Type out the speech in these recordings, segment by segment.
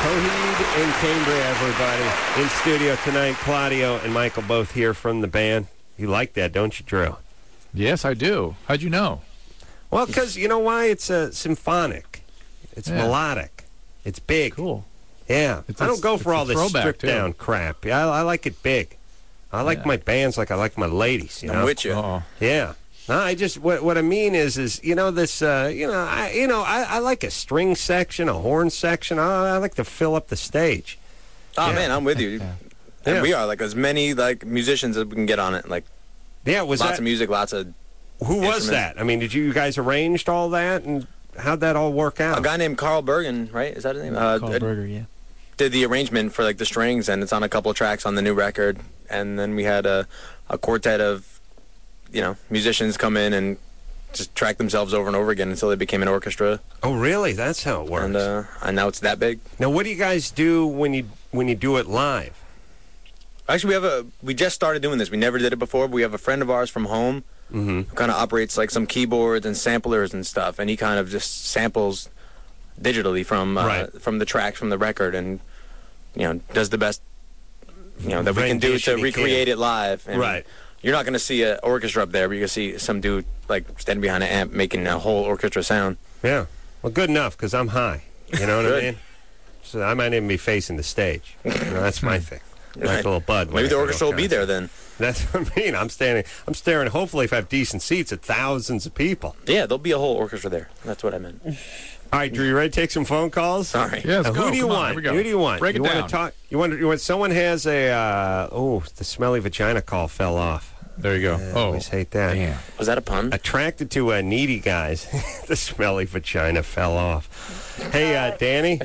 Coheed and Cambria, everybody. In studio tonight, Claudio and Michael both here from the band. You like that, don't you, Drew? Yes, I do. How'd you know? Well, because you know why? It's symphonic. It's melodic. It's big. Cool. Yeah. I don't go for all this stripped-down crap. I like it big. I like my bands like I like my ladies, you know? I'm with you. Uh-oh. Yeah. No, I just what I mean is you know this I like a string section, a horn section. I like to fill up the stage. Oh man, I'm with you. And we are like as many like musicians as we can get on it. Like was lots of music, lots of. Who was that? I mean, did you guys arranged all that, and how'd that all work out? A guy named Carl Bergen, right? Is that his name? Carl Berger, yeah. Did the arrangement for like the strings, and it's on a couple of tracks on the new record. And then we had a quartet of musicians come in and just track themselves over and over again until they became an orchestra. Oh, really? That's how it works. And now it's that big. Now, what do you guys do when you do it live? Actually, we just started doing this. We never did it before, but we have a friend of ours from home who kind of operates like some keyboards and samplers and stuff, and he kind of just samples digitally from the tracks from the record, and does the best that we can do to recreate it live. And right. You're not going to see an orchestra up there, but you're going to see some dude like standing behind an amp making a whole orchestra sound. Yeah. Well, good enough, because I'm high. You know what I mean? So I might even be facing the stage. That's my thing. Like a little bud. Maybe the orchestra will be there then. That's what I mean. I'm staring, hopefully, if I have decent seats, at thousands of people. Yeah, there'll be a whole orchestra there. That's what I meant. All right, Drew, you ready to take some phone calls? All right. Yes, who do you want? Who do you want? Break it down. Want to talk? You want someone has a the smelly vagina call fell off. There you go. I always hate that. Damn. Was that a pun? Attracted to needy guys. The smelly vagina fell off. Hey, Danny.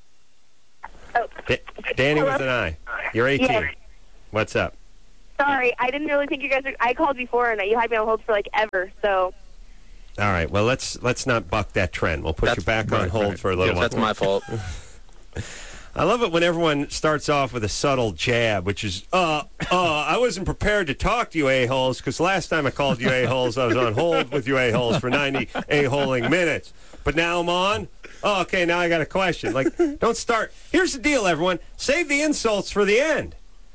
Danny with an I. You're 18. Yes. What's up? Sorry, I didn't really think you guys were... I called before, and you had me on hold for, like, ever, so... All right, well, let's not buck that trend. We'll put you back on hold for a little while. That's my fault. I love it when everyone starts off with a subtle jab, which is, I wasn't prepared to talk to you a-holes, because last time I called you a-holes, I was on hold with you a-holes for 90 a-holing minutes. But now I'm on? Oh, okay, now I got a question. Like, don't start. Here's the deal, everyone. Save the insults for the end.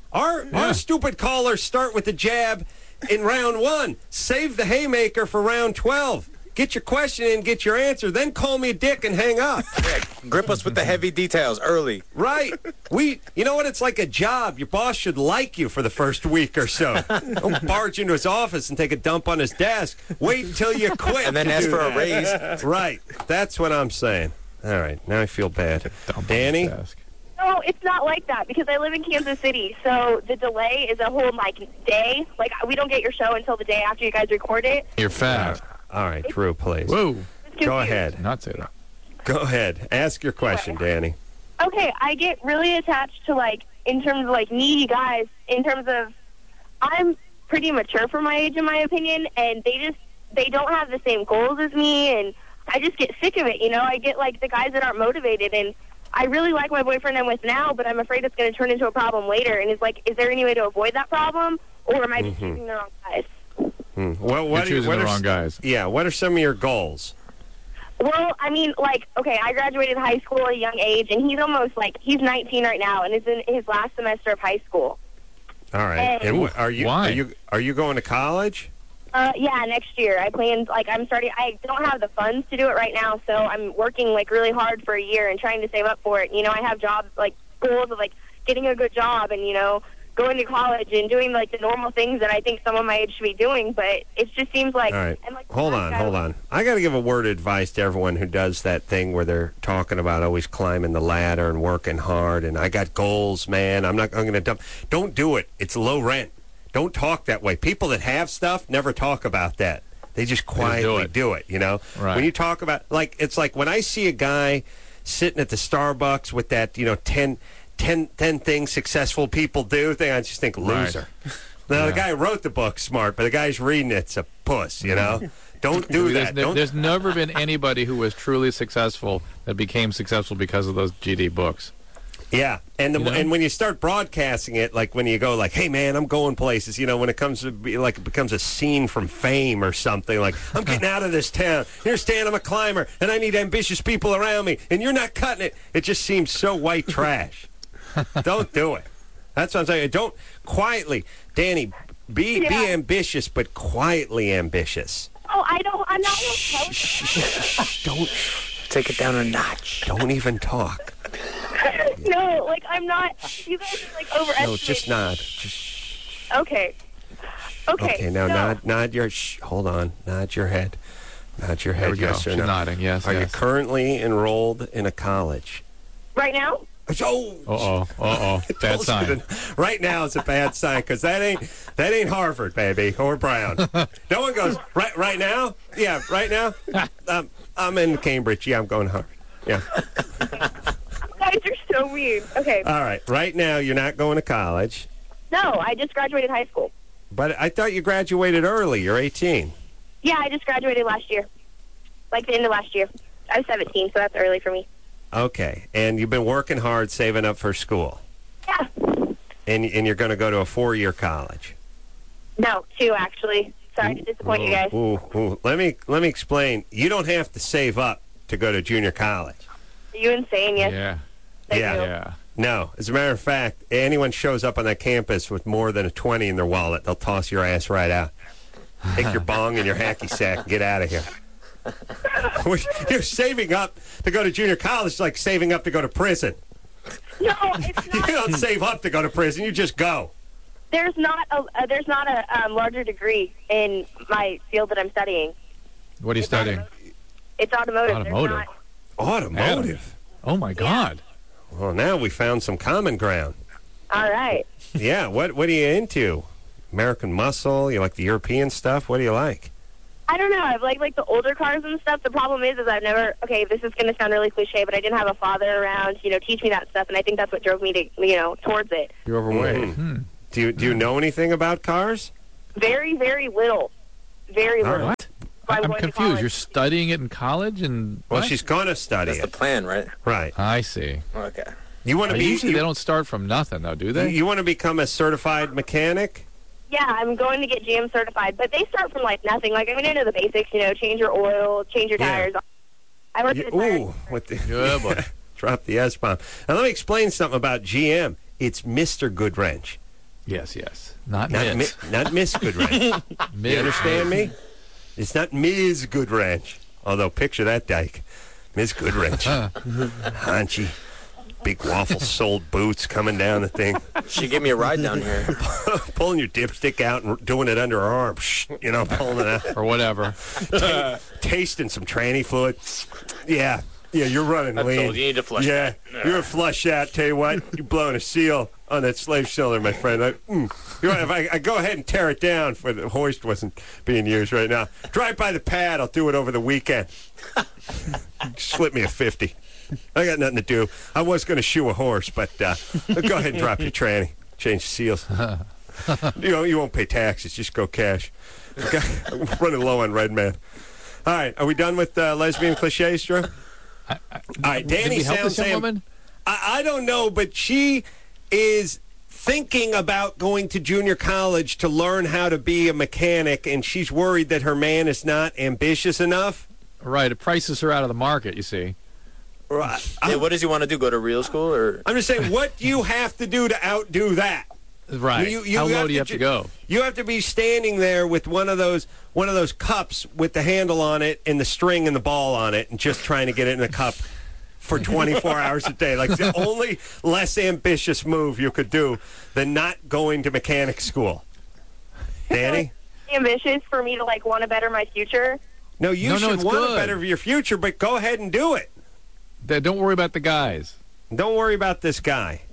Our stupid callers start with the jab in round 1. Save the haymaker for round 12. Get your question in, get your answer, then call me a dick and hang up. Yeah, grip us with the heavy details early. Right. You know what? It's like a job. Your boss should like you for the first week or so. Don't barge into his office and take a dump on his desk. Wait until you quit. And then ask for a raise. Right. That's what I'm saying. All right. Now I feel bad. Danny? No, it's not like that, because I live in Kansas City, so the delay is a whole, day. Like, we don't get your show until the day after you guys record it. You're fat. All right, Drew, please. Whoa. Go ahead. Not say that. Go ahead. Ask your question, Danny. Okay, I get really attached to, in terms of, needy guys, in terms of, I'm pretty mature for my age, in my opinion, and they don't have the same goals as me, and I just get sick of it, I get, the guys that aren't motivated, and I really like my boyfriend I'm with now, but I'm afraid it's going to turn into a problem later, and it's is there any way to avoid that problem, or am I just choosing the wrong guys? Well, You're choosing the wrong guys. Yeah, what are some of your goals? Well, I mean, okay, I graduated high school at a young age, and he's almost, he's 19 right now, and is in his last semester of high school. All right. And why? Are you going to college? Yeah, next year. I plan, I'm starting, I don't have the funds to do it right now, so I'm working, really hard for a year and trying to save up for it. I have jobs, goals of, getting a good job and, going to college and doing, the normal things that I think someone my age should be doing, but it just seems like... All right. And, hold on. I got to give a word of advice to everyone who does that thing where they're talking about always climbing the ladder and working hard, and I got goals, man. I'm going to dump... Don't do it. It's low rent. Don't talk that way. People that have stuff never talk about that. They just quietly do it, Right. When you talk about... it's like when I see a guy sitting at the Starbucks with that, 10 things successful people do thing, I just think loser. Right. Now, the guy who wrote the book smart, but the guy's reading it's a puss, Don't do that. There's never been anybody who was truly successful that became successful because of those GD books. Yeah, and and when you start broadcasting it, like when you go like, "Hey man, I'm going places," when it comes to it becomes a scene from Fame or something. Like, I'm getting out of this town. Here's Stan, I'm a climber, and I need ambitious people around me, and you're not cutting it. It just seems so white trash. Don't do it. That's what I'm saying. Don't quietly, Danny. Be ambitious, but quietly ambitious. Oh, I'm not real close. Don't take it down a notch. Don't even talk. No, like I'm not. You guys are like overestimating. No, just nod. Okay. Okay. Now nod your. Hold on. Nod your head. Nod your head. There we go. Yes or She's no? nodding. Yes. Are you currently enrolled in a college? Right now? Oh. Bad sign. Right now it's a bad sign because that ain't Harvard, baby, or Brown. No one goes right now. Yeah, right now. I'm in Cambridge. Yeah, I'm going to Harvard. Yeah. You guys are so mean. Okay. All right. Right now you're not going to college. No, I just graduated high school. But I thought you graduated early. You're 18. Yeah, I just graduated last year. Like the end of last year. I was 17, so that's early for me. Okay, and you've been working hard, saving up for school. Yeah. And you're going to go to a 4-year college. No, 2 actually. Sorry to disappoint you guys. Ooh. Let me explain. You don't have to save up to go to junior college. Are you insane? Yes. Yeah. Yeah. No. As a matter of fact, anyone shows up on that campus with more than a 20 in their wallet, they'll toss your ass right out. Take your bong and your hacky sack and get out of here. You're saving up to go to junior college. It's like saving up to go to prison. No, it's not. You don't save up to go to prison. You just go. There's not a larger degree in my field that I'm studying. What are you studying? It's automotive. Automotive. Automotive. Oh my God. Well, now we found some common ground. All right. Yeah. What are you into? American Muscle? You like the European stuff? What do you like? I don't know. I like the older cars and stuff. The problem is I've never. Okay, this is going to sound really cliche, but I didn't have a father around, teach me that stuff, and I think that's what drove me to, towards it. You're overweight. Do you know anything about cars? Very, very little. Very little. What? I'm confused. You're studying it in college, and well, she's going to study That's it. the plan, right? Right. I see. Okay. You want to be? Usually, they don't start from nothing, though, do they? You want to become a certified mechanic? Yeah, I'm going to get GM certified, but they start from nothing. I know the basics. Change your oil, change your tires. I work at a tire. Ooh, Good boy. Drop the S-bomb. Now let me explain something about GM. It's Mr. Goodwrench. Yes. Not Miss. Not Miss Goodwrench. You understand me? It's not Ms. Goodwrench. Although, picture that dyke. Ms. Goodwrench. Haunchy. Big waffle-soled boots coming down the thing. She gave me a ride down here. Pulling your dipstick out and doing it under her arm. Pulling it out. Or whatever. Tasting some tranny fluid. Yeah, you're running lean. You need to flush that. You're a flush out. Tell you what, you're blowing a seal on that slave cylinder, my friend. If I go ahead and tear it down, for the hoist wasn't being used right now. Drive by the pad. I'll do it over the weekend. Slip me a 50. I got nothing to do. I was going to shoe a horse, but go ahead and drop your tranny. Change the seals. You won't pay taxes. Just go cash. Okay? I'm running low on Red Man. All right. Are we done with lesbian cliches, Drew? All right. Danny Did we help sounds this young woman? I don't know, but she is thinking about going to junior college to learn how to be a mechanic, and she's worried that her man is not ambitious enough. Right. It prices her out of the market, you see. Right. Yeah, what does he want to do? Go to real school, or? I'm just saying, what do you have to do to outdo that? Right. How low do you have to go? You have to be standing there with one of those cups with the handle on it and the string and the ball on it, and just trying to get it in the cup for 24 hours a day. Like, the only less ambitious move you could do than not going to mechanic school. Danny? Ambitious for me to want to better my future. No, you should it's want to good. better your future, but go ahead and do it. Don't worry about the guys. Don't worry about this guy.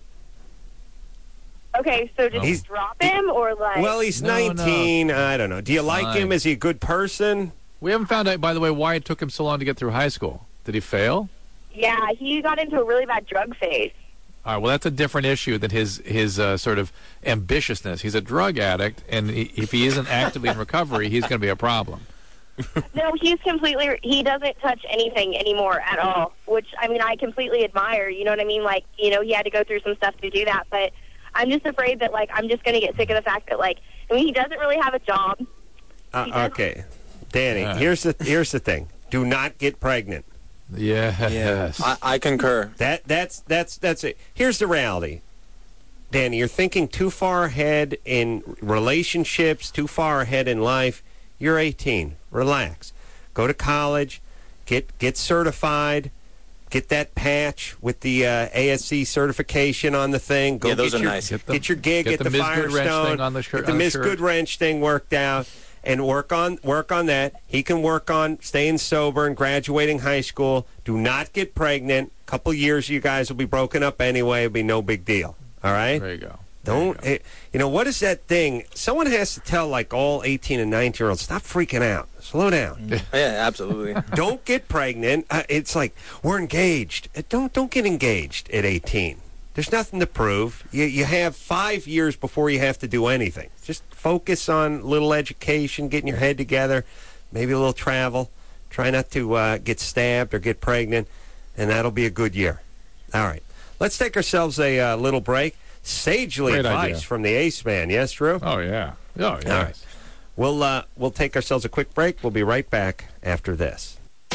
Okay, so just drop him or Well, he's 19. I don't know. Do you like him? Is he a good person? We haven't found out, by the way, why it took him so long to get through high school. Did he fail? Yeah, he got into a really bad drug phase. All right, well, that's a different issue than his sort of ambitiousness. He's a drug addict, and if he isn't actively in recovery, he's going to be a problem. No, he doesn't touch anything anymore at all, which, I mean, I completely admire. You know what I mean? Like, you know, he had to go through some stuff to do that, but I'm just afraid that, like, I'm just going to get sick of the fact that, like, I mean, he doesn't really have a job. Okay. Danny, here's the thing. Do not get pregnant. Yes. I concur. That's it. Here's the reality. Danny, you're thinking too far ahead in relationships, too far ahead in life. You're 18. Relax. Go to college. Get certified. Get that patch with the ASC certification on the thing. Go those are nice. Get your gig at the Ms. Firestone. Thing on the shirt, get the Miss Good Wrench thing worked out. And work on that. He can work on staying sober and graduating high school. Do not get pregnant. A couple years, you guys will be broken up anyway. It'll be no big deal. All right? There you go. What is that thing? Someone has to tell, like, all 18 and 19-year-olds, stop freaking out. Slow down. Yeah, absolutely. Don't get pregnant. It's like, we're engaged. Don't get engaged at 18. There's nothing to prove. You have 5 years before you have to do anything. Just focus on little education, getting your head together, maybe a little travel. Try not to get stabbed or get pregnant, and that'll be a good year. All right. Let's take ourselves a little break. Sagely Great advice idea. from the Ace Man. Yes, Drew? Oh, yeah. Oh, yeah. All right. We'll take ourselves a quick break. We'll be right back after this.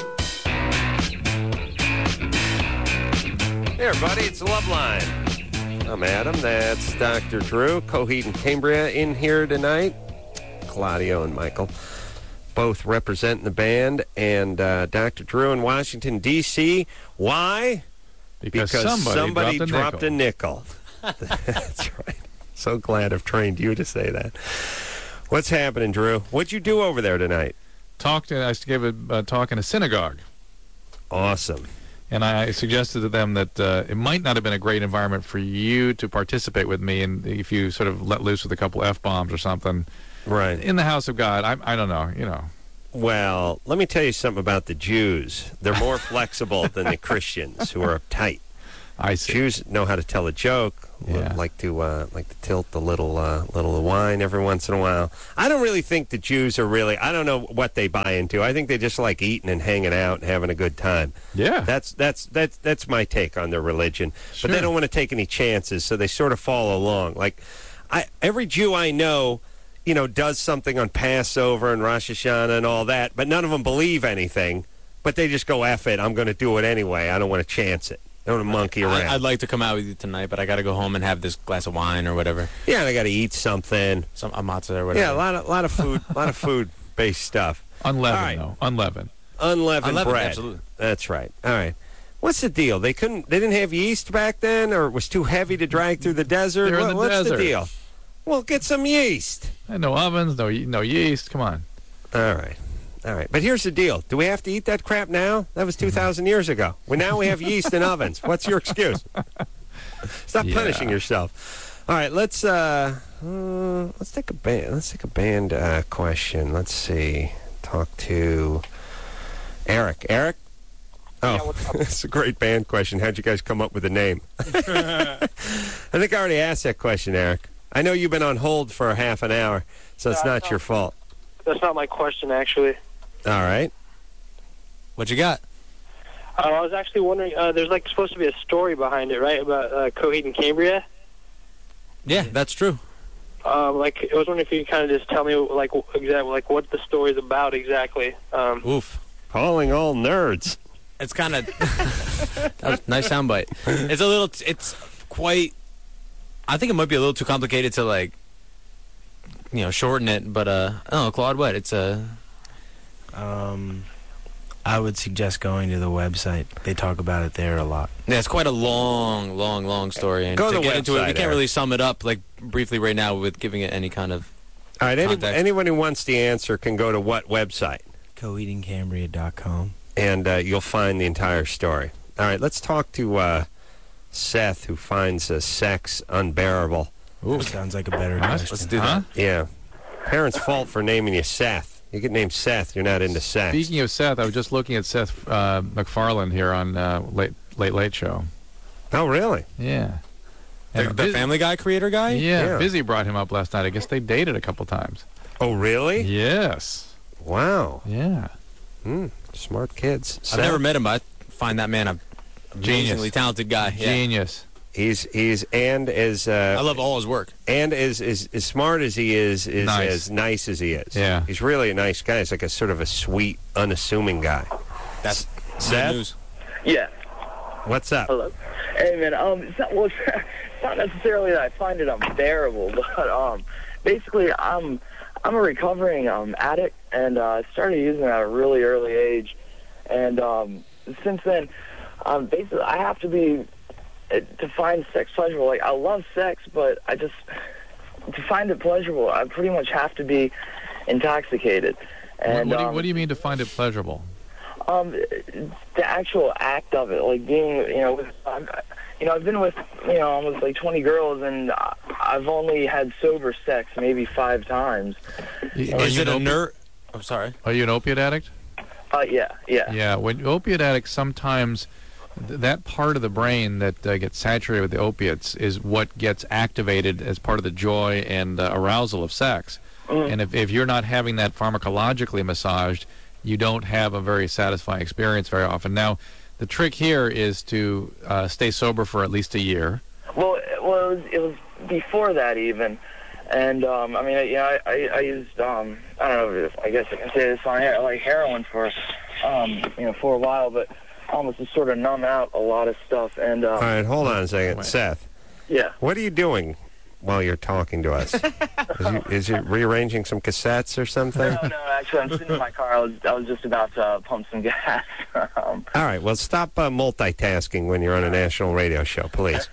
Hey, everybody, it's the Love Line. I'm Adam. That's Dr. Drew. Coheed and Cambria in here tonight. Claudio and Michael both representing the band. And Dr. Drew in Washington, D.C. Why? Because somebody dropped a nickel. That's right. So glad I've trained you to say that. What's happening, Drew? What'd you do over there tonight? I gave a talk in a synagogue. Awesome. And I suggested to them that it might not have been a great environment for you to participate with me, and if you sort of let loose with a couple F-bombs or something. Right. In the house of God, I don't know, you know. Well, let me tell you something about the Jews. They're more flexible than the Christians, who are uptight. I see. Jews know how to tell a joke. Yeah. Like to tilt the little wine every once in a while. I don't really think the Jews are really. I don't know what they buy into. I think they just like eating and hanging out and having a good time. Yeah. That's my take on their religion. Sure. But they don't want to take any chances, so they sort of follow along. Like every Jew I know, does something on Passover and Rosh Hashanah and all that, but none of them believe anything. But they just go, F it, I'm going to do it anyway. I don't want to chance it. I don't want to monkey around. I'd like to come out with you tonight, but I got to go home and have this glass of wine or whatever. Yeah, and I got to eat something. A matzah or whatever. Yeah, a lot of food, food-based stuff. Unleavened, though. Unleavened. Unleavened bread. Absolutely. That's right. All right. What's the deal? They didn't have yeast back then, or it was too heavy to drag through the desert? They're in the What's desert. the deal? Well, get some yeast. And no ovens, no yeast. Come on. All right. But here's the deal. Do we have to eat that crap now? That was 2,000 years ago. Now we have yeast in ovens. What's your excuse? Stop punishing yourself. All right, let's take a band. Let's take a band question. Let's see. Talk to Eric. Eric? Oh, it's a great band question. How'd you guys come up with the name? I think I already asked that question, Eric. I know you've been on hold for a half an hour, so it's not your fault. That's not my question, actually. All right. What you got? I was actually wondering, there's supposed to be a story behind it, right, about Coheed and Cambria? Yeah, that's true. I was wondering if you could kind of just tell me, exactly, what the story's about exactly. Oof. Calling all nerds. It's kind of that was a nice soundbite. It's quite. I think it might be a little too complicated to shorten it. But I don't know, Claude. What? It's a. I would suggest going to the website. They talk about it there a lot. Yeah, it's quite a long story. And Go to to the get into it, website, we can't really sum it up briefly right now with giving it any kind of. All right. Context. Anyone who wants the answer can go to what website? CoheedandCambria.com. And you'll find the entire story. All right. Let's talk to Seth, who finds sex unbearable. Ooh, sounds like a better question. Let's do that. Yeah. Parents' fault for naming you Seth. You get named Seth, you're not into sex. Speaking of Seth, I was just looking at Seth MacFarlane here on Late Show. Oh, really? Yeah. The Family Guy creator guy? Yeah, Yeah. Busy brought him up last night. I guess they dated a couple times. Oh, really? Yes. Wow. Yeah. Smart kids. I've never met him, but I find that man a amazingly talented guy. Yeah. Genius. He's and as I love all his work. and as smart as he is Nice. as nice as he is. Yeah. He's really a nice guy. He's like a sort of a sweet, unassuming guy. That's Seth? good news. Yeah. What's up? Hello. Hey, man. It's not necessarily that I find it unbearable, but basically, I'm a recovering addict, and I started using it at a really early age, and since then, basically, I have to be to find sex pleasurable. Like, I love sex, but to find it pleasurable, I pretty much have to be intoxicated. And What do you mean to find it pleasurable? the actual act of it, like being, I've been with, almost like 20 girls, and I've only had sober sex maybe 5 times. Is it a nerd? I'm sorry. Are you an opiate addict? Yeah. Yeah. When opiate addicts, sometimes that part of the brain that gets saturated with the opiates is what gets activated as part of the joy and arousal of sex. And if you're not having that pharmacologically massaged, you don't have a very satisfying experience very often. Now, the trick here is to stay sober for at least a year. Well, it was before that even, and I used I don't know if I guess I can say this on air, like heroin for for a while, but almost to sort of numb out a lot of stuff. And All right, hold on a second, Seth. Yeah. What are you doing while you're talking to us? Is you rearranging some cassettes or something? No, actually, I'm sitting in my car. I was just about to pump some gas. All right, well, stop multitasking when you're on a national radio show, please.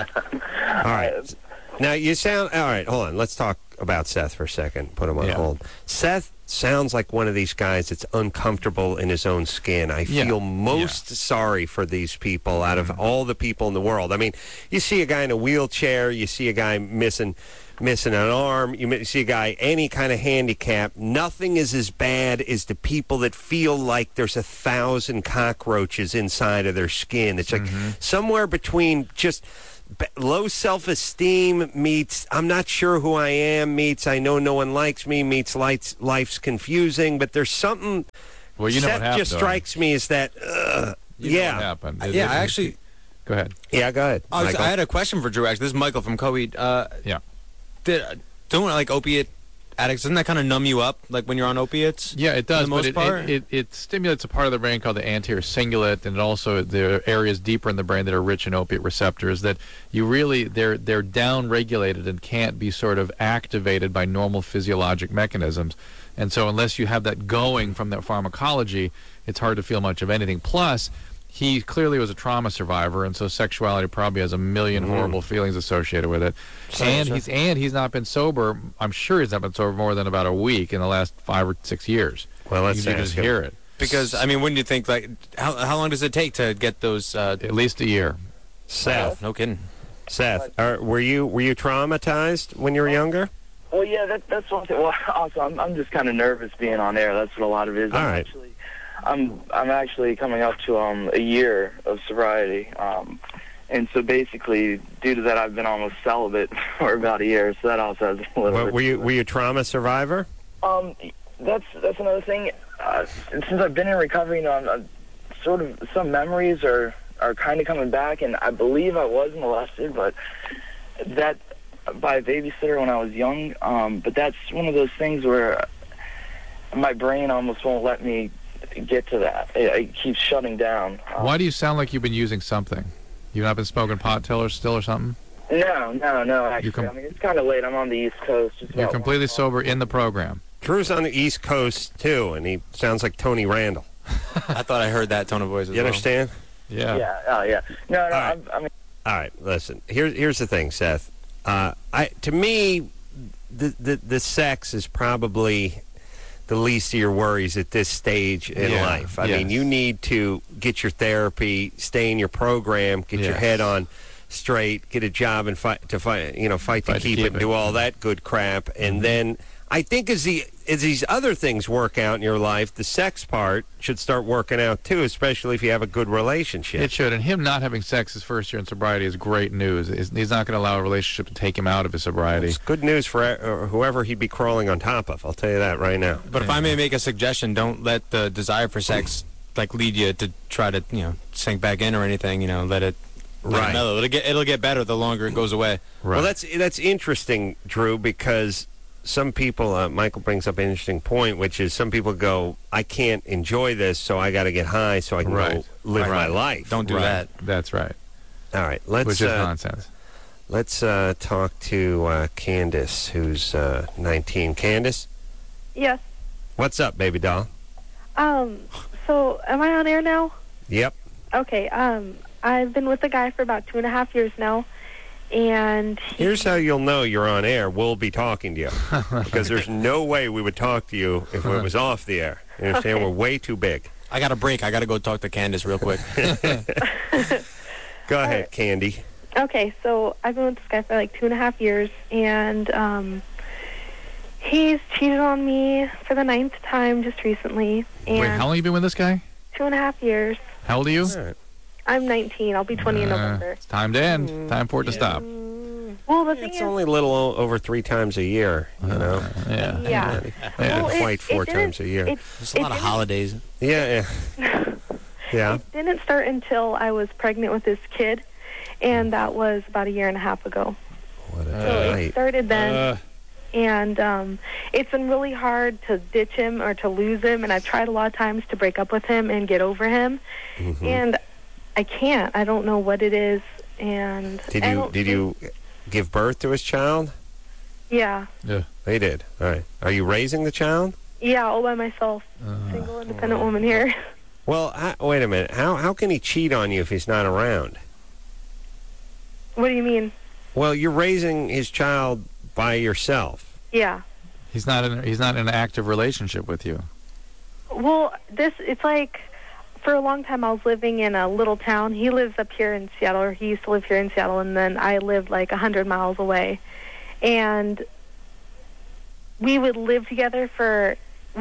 All right. Now, you sound... All right, hold on. Let's talk about Seth for a second. Put him on hold. Seth sounds like one of these guys that's uncomfortable in his own skin. I feel most sorry for these people out of all the people in the world. I mean, you see a guy in a wheelchair, you see a guy missing an arm, you see a guy any kind of handicap. Nothing is as bad as the people that feel like there's 1,000 cockroaches inside of their skin. It's like somewhere between just low self-esteem meets I'm not sure who I am meets I know no one likes me meets life's confusing, but there's something. Well, you know Seth what happened. just strikes me as that. You know what happened. I actually. Go ahead. Yeah, go ahead. I had a question for Drew. Actually, this is Michael from Coed. Yeah. Don't like opiate addicts? Doesn't that kind of numb you up, like when you're on opiates? Yeah, it does. For the most part? It stimulates a part of the brain called the anterior cingulate, and also there are areas deeper in the brain that are rich in opiate receptors that they're down-regulated and can't be sort of activated by normal physiologic mechanisms. And so unless you have that going from that pharmacology, it's hard to feel much of anything. Plus, he clearly was a trauma survivor, and so sexuality probably has a million horrible feelings associated with it. And he's not been sober. I'm sure he's not been sober more than about a week in the last 5 or 6 years. Well, let's you can just hear it. Because I mean, wouldn't you think like how long does it take to get those? At least a year. Seth, No kidding. Seth, were you traumatized when you were younger? Well, yeah, that's one thing. Well, also, I'm just kind of nervous being on air. That's what a lot of it is. All right. I'm actually coming up to a year of sobriety, and so basically, due to that, I've been almost celibate for about a year. So that also has a little. Were you a trauma survivor? That's another thing. Since I've been in recovery, I'm sort of some memories are kind of coming back, and I believe I was molested, but that by a babysitter when I was young. But that's one of those things where my brain almost won't let me get to that. It keeps shutting down. Why do you sound like you've been using something? You've not been smoking pot still or something? No, actually. I mean, it's kind of late. I'm on the East Coast. You're completely sober in the program. Drew's on the East Coast, too, and he sounds like Tony Randall. I thought I heard that tone of voice as You well. understand? Yeah. Yeah. Oh, yeah. No. right. I mean. All right, listen. Here's the thing, Seth. To me, the sex is probably the least of your worries at this stage in life. I mean, you need to get your therapy, stay in your program, get your head on straight, get a job, and fight to keep it, and do all that good crap. And then I think as these other things work out in your life, the sex part should start working out too, especially if you have a good relationship. It should. And him not having sex his first year in sobriety is great news. He's not going to allow a relationship to take him out of his sobriety. It's good news for whoever he'd be crawling on top of. I'll tell you that right now. But if I may make a suggestion, don't let the desire for sex lead you to try to sink back in or anything. Let it mellow. It'll get better the longer it goes away. Right. Well, that's interesting, Drew, because some people, Michael brings up an interesting point, which is some people go, I can't enjoy this, so I got to get high so I can go live my life. Don't do that. That's right. All right, let's which is nonsense. Let's talk to Candace, who's 19. Candace, Yes. what's up, baby doll? So am I on air now? Yep. Okay. I've been with a guy for about 2.5 years now, and Here's how you'll know you're on air. We'll be talking to you because there's no way we would talk to you if it was off the air. You understand? Okay. We're way too big. I got a break. I got to go talk to Candace real quick. Go ahead, Candy. okay. So I've been with this guy for like 2.5 years, and he's cheated on me for the 9th time just recently. And Wait, how long have you been with this guy? 2.5 years. How old are you? All right. I'm 19. I'll be 20 in November. It's time to end. Time for it to stop. Well, the thing It's is, only a little over 3 times a year, Yeah. yeah. Not Well, quite 4 didn't- times a year. There's a lot of holidays. Yeah. Yeah. It didn't start until I was pregnant with this kid, and that was about 1.5 years ago. What a So it night. started then, and it's been really hard to ditch him or to lose him, and I've tried a lot of times to break up with him and get over him, and I can't. I don't know what it is, and Did you give birth to his child? Yeah. They did. All right. Are you raising the child? Yeah, all by myself. Single, independent woman here. Well, wait a minute. How can he cheat on you if he's not around? What do you mean? Well, you're raising his child by yourself. Yeah. He's not in an active relationship with you. Well, it's like, for a long time I was living in a little town. He lives up here in Seattle, or he used to live here in Seattle, and then I lived like 100 miles away. And we would live together for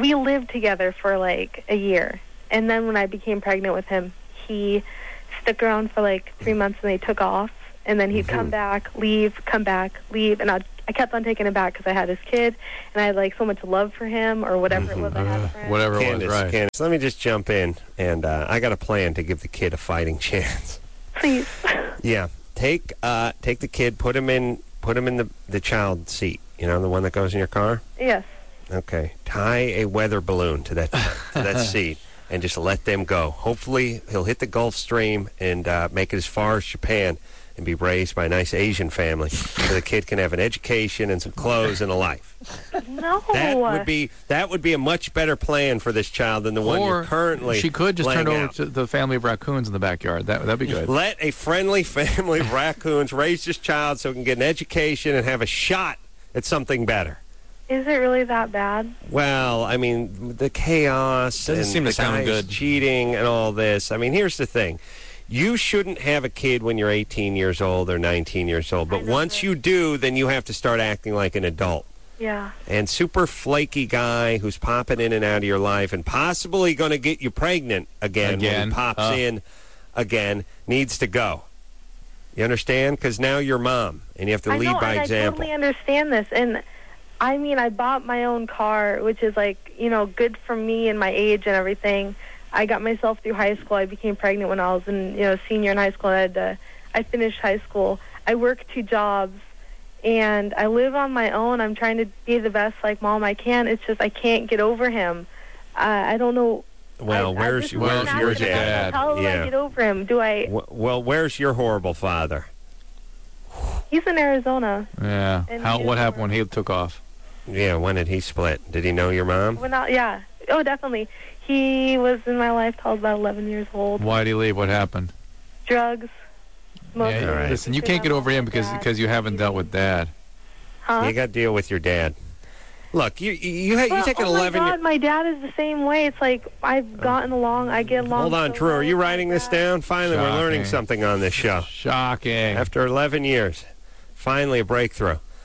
like a year. And then when I became pregnant with him, he stuck around for like 3 months, and they took off. And then he'd come back, leave, come back, leave, and I kept on taking him back because I had his kid, and I had like so much love for him, or whatever it was I had for him. Whatever it was, Candace, right. Candace, let me just jump in, and I got a plan to give the kid a fighting chance. Please. Yeah, take the kid, put him in the child seat. You know, the one that goes in your car. Yes. Okay. Tie a weather balloon to that seat, and just let them go. Hopefully, he'll hit the Gulf Stream and make it as far as Japan, and be raised by a nice Asian family, so the kid can have an education and some clothes and a life. No. That would be a much better plan for this child than the one you're currently. She could just turn laying over out. to the family of raccoons in the backyard. That'd be good. Let a friendly family of raccoons raise this child so he can get an education and have a shot at something better. Is it really that bad? Well, I mean, the chaos Doesn't and seem to the sound guys good. cheating and all this. I mean, here's the thing. You shouldn't have a kid when you're 18 years old or 19 years old. But once you do, then you have to start acting like an adult. Yeah. And super flaky guy who's popping in and out of your life and possibly going to get you pregnant again when he pops in again needs to go. You understand? Because now you're mom, and you have to lead by example. I totally understand this. And, I mean, I bought my own car, which is, like, good for me and my age and everything. I got myself through high school. I became pregnant when I was in, senior in high school. I finished high school. I work 2 jobs, and I live on my own. I'm trying to be the best, like, mom I can. It's just I can't get over him. I don't know. Well, where's your dad? How do I get over him? Well, where's your horrible father? He's in Arizona. Yeah. What happened when he took off? Yeah, when did he split? Did he know your mom? Yeah. Oh, definitely. He was in my life till I was about 11 years old. Why did he leave? What happened? Drugs. Yeah, listen, you can't get over him because you haven't dealt with Dad. Huh? You got to deal with your dad. Look, you take an 11. Oh my God, my dad is the same way. It's like I've gotten along. I get along. Hold on, so Drew. Are you well writing with this my dad. down? Finally, we're learning something on this show. Shocking. After 11 years, finally a breakthrough.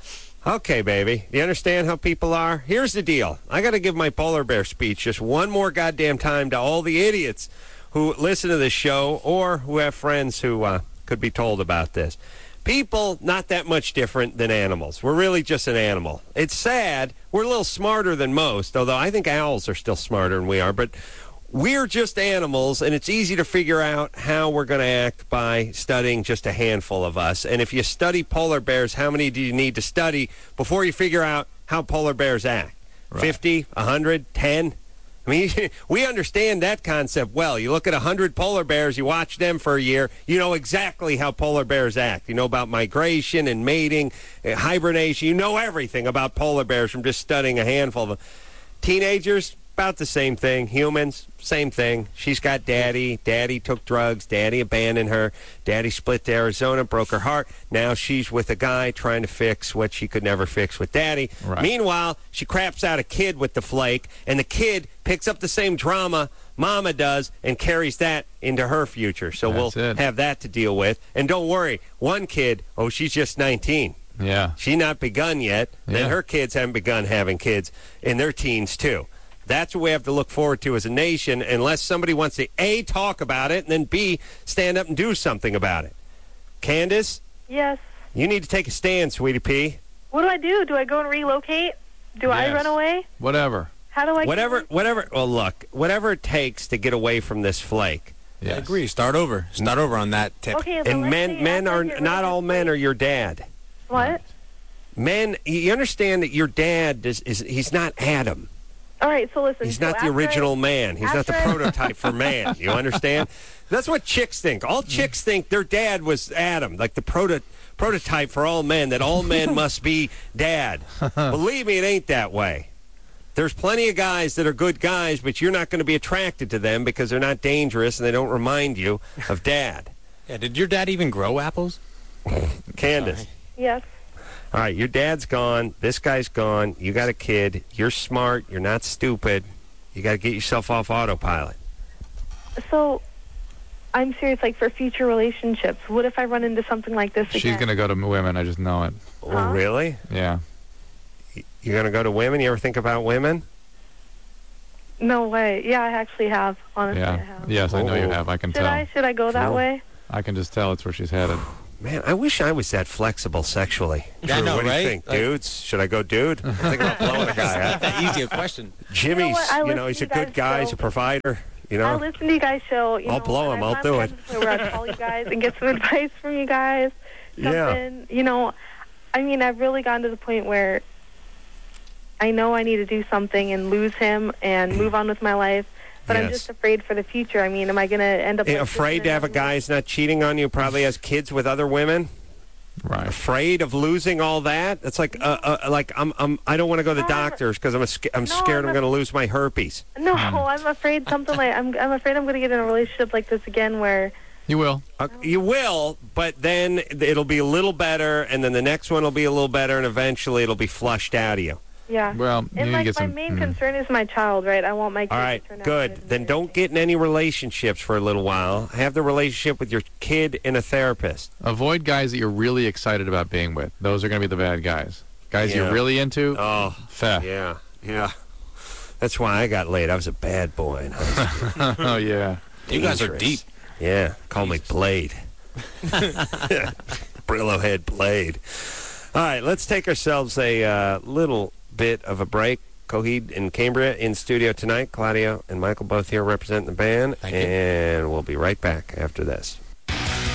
Okay, baby. Do you understand how people are? Here's the deal. I got to give my polar bear speech just one more goddamn time to all the idiots who listen to this show or who have friends who could be told about this. People, not that much different than animals. We're really just an animal. It's sad. We're a little smarter than most, although I think owls are still smarter than we are. But we're just animals, and it's easy to figure out how we're going to act by studying just a handful of us. And if you study polar bears, how many do you need to study before you figure out how polar bears act? Right. 50, 100, 10? I mean, we understand that concept well. You look at 100 polar bears, you watch them for a year, you know exactly how polar bears act. You know about migration and mating, hibernation. You know everything about polar bears from just studying a handful of them. Teenagers, about the same thing. Humans, same thing. She's got daddy. Daddy took drugs. Daddy abandoned her. Daddy split to Arizona, broke her heart. Now she's with a guy trying to fix what she could never fix with daddy. Right. Meanwhile, she craps out a kid with the flake, and the kid picks up the same drama mama does and carries that into her future. So we'll have that to deal with. And don't worry, one kid, she's just 19. Yeah. She's not begun yet. Yeah. Then her kids haven't begun having kids in their teens, too. That's what we have to look forward to as a nation, unless somebody wants to, A, talk about it, and then, B, stand up and do something about it. Candace? Yes. You need to take a stand, sweetie pea. What do I do? Do I go and relocate? Do I run away? Whatever. How do I... Whatever. Well, look, whatever it takes to get away from this flake. Yes. I agree. Start over. Start over on that tip. Okay, and men are not all men are your dad. What? Men, you understand that your dad he's not Adam. All right, so listen. He's not the original man. He's not the prototype for man. You understand? That's what chicks think. All chicks think their dad was Adam, like the prototype for all men, that all men must be dad. Believe me, it ain't that way. There's plenty of guys that are good guys, but you're not going to be attracted to them because they're not dangerous and they don't remind you of dad. Yeah, did your dad even grow apples? Candace. Yes. All right, your dad's gone. This guy's gone. You got a kid. You're smart. You're not stupid. You got to get yourself off autopilot. So, I'm serious, like, for future relationships. What if I run into something like this again? She's going to go to women. I just know it. Oh, really? Yeah. You're going to go to women? You ever think about women? No way. Yeah, I actually have. Honestly, yeah. I have. Yes, I know you have. I can tell. Should I go that way? I can just tell it's where she's headed. Man, I wish I was that flexible sexually. I know, what do right? you think, dudes? Should I go dude? I'm thinking about blowing a guy out. That easy a question. Jimmy's, he's a good guy. He's a provider. You know? I listen to you guys' show. I'll blow him. I'll do it. Where I call you guys and get some advice from you guys. Something, you know, I mean, I've really gotten to the point where I know I need to do something and lose him and move on with my life. But I'm just afraid for the future. I mean, am I going to end up... afraid to have a guy who's not cheating on you, probably has kids with other women? Right. Afraid of losing all that? It's like I don't want to go to the doctors because I'm scared I'm going to lose my herpes. No, I'm afraid something like... I'm afraid I'm going to get in a relationship like this again where... You will. You will, but then it'll be a little better, and then the next one will be a little better, and eventually it'll be flushed out of you. Yeah. Well, and like my main concern is my child, right? I want my kid to turn out good. All right, good. Then don't get in any relationships for a little while. Have the relationship with your kid and a therapist. Avoid guys that you're really excited about being with. Those are going to be the bad guys. Guys you're really into. Oh, feh. Yeah. That's why I got laid. I was a bad boy in high school. Oh yeah. You guys are deep. Yeah. Call me Blade. Brillo head Blade. All right, let's take ourselves a little bit of a break. Coheed and Cambria in studio tonight. Claudio and Michael both here representing the band. Thank you. And we'll be right back after this. Hey,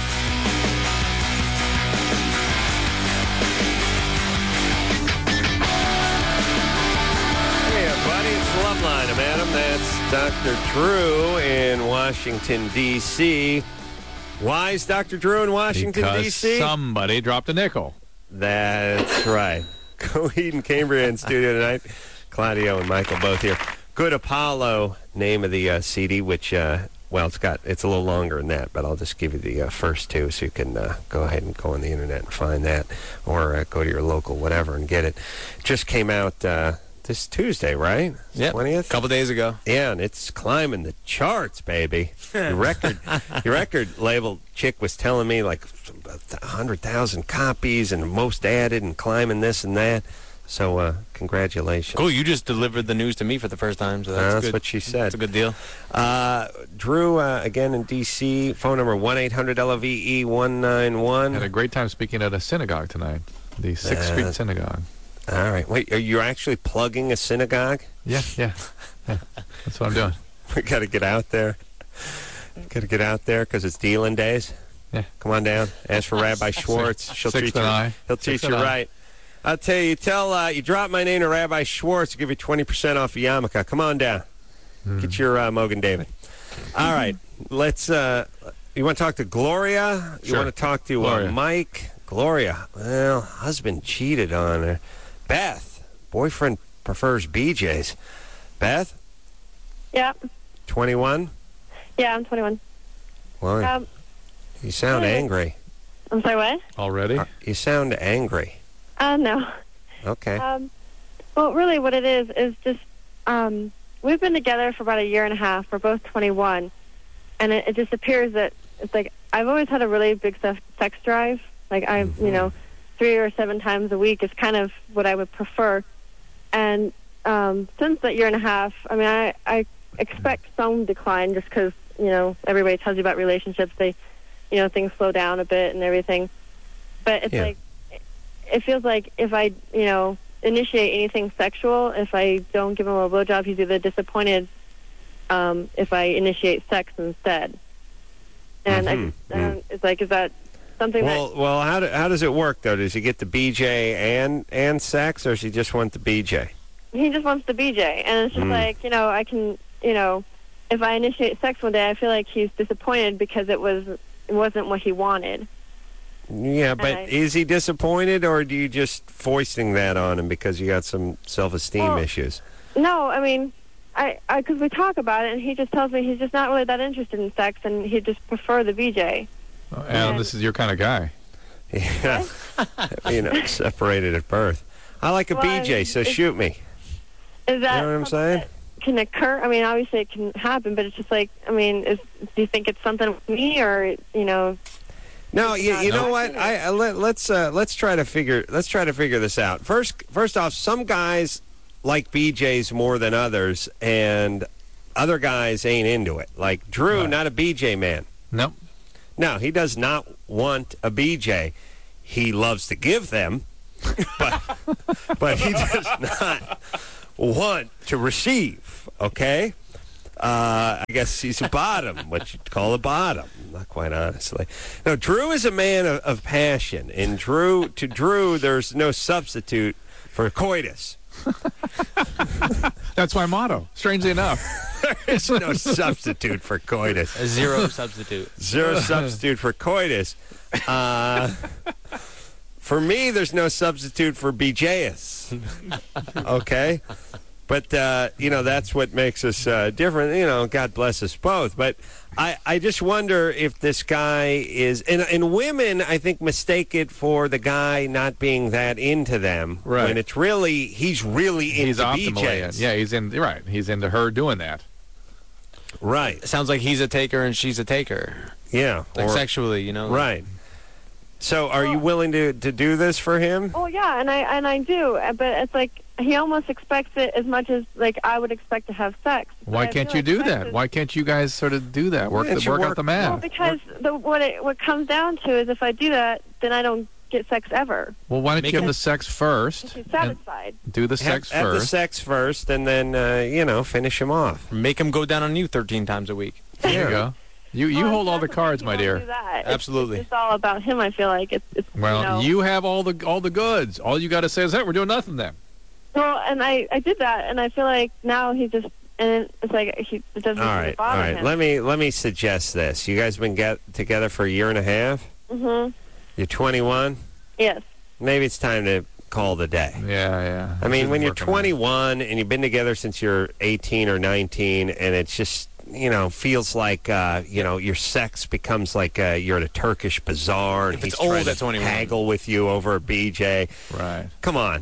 everybody, it's Loveline. I'm Adam. That's Dr. Drew in Washington, D.C. Why is Dr. Drew in Washington, D.C.? Because somebody dropped a nickel. That's right. Coheed and Cambria in studio tonight. Claudio and Michael both here. Good Apollo, name of the CD, which, it's a little longer than that, but I'll just give you the first two so you can go ahead and go on the internet and find that, or go to your local whatever and get it. Just came out this Tuesday, right? Yep. 20th? A couple days ago. Yeah, and it's climbing the charts, baby. Your record label chick was telling me like 100,000 copies and most added and climbing this and that. So, congratulations. Cool. You just delivered the news to me for the first time, so that's That's good. what she said. That's a good deal. Drew, again in D.C., phone number 1-800-LOVE-191. Had a great time speaking at a synagogue tonight, the 6th Street Synagogue. All right. Wait, are you actually plugging a synagogue? Yeah. That's what I'm doing. We got to get out there. Got to get out there because it's dealing days. Yeah. Come on down. Ask for Rabbi Schwartz. She'll treat you. He'll treat you right. I'll tell you. You drop my name to Rabbi Schwartz. I'll give you 20% off your yarmulke. Come on down. Get your Mogan David. All right. Let's. You want to talk to Gloria? Sure. You want to talk to Mike? Gloria. Well, husband cheated on her. Beth. Boyfriend prefers BJ's. Beth. Yeah. 21. Yeah, I'm 21. Well, you sound angry. I'm sorry, what? Already? You sound angry. No. Okay. Well, really what it is just, we've been together for about a year and a half. We're both 21. And it just appears that it's like, I've always had a really big sex drive. Like, I, 3 or 7 times a week is kind of what I would prefer. And since that year and a half, I mean, I expect some decline just because, everybody tells you about relationships. They, things slow down a bit and everything. But it's like, it feels like if I, initiate anything sexual, if I don't give him a blowjob, he's either disappointed if I initiate sex instead. And it's like, is that something Well, how does it work, though? Does he get the BJ and sex, or does he just want the BJ? He just wants the BJ. And it's just like, I can, if I initiate sex one day, I feel like he's disappointed because it wasn't what he wanted. Yeah, but is he disappointed, or do you just foisting that on him because you got some self-esteem issues? No, I mean, because we talk about it, and he just tells me he's just not really that interested in sex, and he'd just prefer the BJ. Oh, Adam, this is your kind of guy. Yeah, separated at birth. I like a BJ, so shoot me. Is that you know what I'm saying? That can occur? I mean, obviously it can happen, but it's just like, I mean, do you think it's something with me, or No, you know what? Let's try to figure this out. First off, some guys like BJ's more than others, and other guys ain't into it. Like Drew, not a BJ man. Nope. No, he does not want a BJ. He loves to give them, but he does not want to receive. Okay. I guess he's a bottom, what you'd call a bottom. Not quite honestly. No, Drew is a man of passion, and to Drew, there's no substitute for coitus. That's my motto, strangely enough. There is no substitute for coitus. A zero substitute. Zero substitute for coitus. For me, there's no substitute for BJ's. Okay? But, that's what makes us different. God bless us both. But I just wonder if this guy is... And women, I think, mistake it for the guy not being that into them. Right. When it's really... He's really into BJ's. Yeah, he's into her doing that. Right. It sounds like he's a taker and she's a taker. Yeah. Like sexually, Right. So are you willing to do this for him? Oh, yeah, and I do. But it's like he almost expects it as much as, like, I would expect to have sex. Why can't you do that? Why can't you guys sort of do that? Work out the math. Well, because what comes down to is if I do that, then I don't get sex ever. Well, why don't you have the sex first? He's satisfied. Do the sex have first. the sex first, and then, finish him off. Make him go down on you 13 times a week. There you go. You hold all the cards, my dear. Absolutely. It's all about him. I feel like it's you have all the goods. All you got to say is, "Hey, we're doing nothing then." Well, and I did that, and I feel like now he just and it's like it doesn't really bother him. Let me suggest this. You guys been together for a year and a half. Mm-hmm. You're 21. Yes. Maybe it's time to call the day. Yeah. I mean, when you're 21 and you've been together since you're 18 or 19, and it's just feels like, your sex becomes like you're at a Turkish bazaar and he's trying to haggle with you over a BJ. Right. Come on.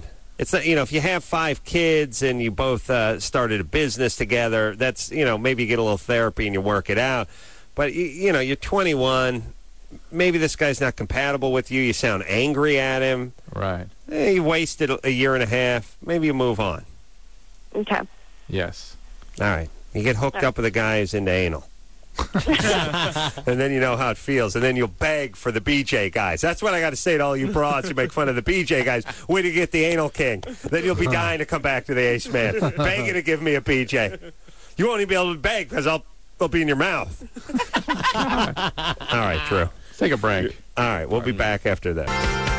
it's not, if you have 5 kids and you both started a business together, that's, maybe you get a little therapy and you work it out. But, you're 21. Maybe this guy's not compatible with you. You sound angry at him. Right. You wasted a year and a half. Maybe you move on. Okay. Yes. All right. You get hooked up with a guy who's into anal. And then you know how it feels. And then you'll beg for the BJ guys. That's what I got to say to all you broads who make fun of the BJ guys. Where do you get the anal king? Then you'll be dying to come back to the Ace Man. Begging to give me a BJ. You won't even be able to beg because I'll be in your mouth. All right, Drew. Let's take a break. All right, we'll be back after that.